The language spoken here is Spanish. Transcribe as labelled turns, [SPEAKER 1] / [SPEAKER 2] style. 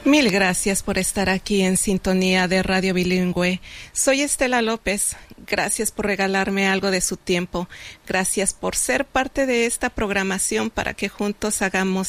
[SPEAKER 1] Mil gracias por estar aquí en sintonía de Radio Bilingüe. Soy Estela López. Gracias por regalarme algo de su tiempo. Gracias por ser parte de esta programación para que juntos hagamos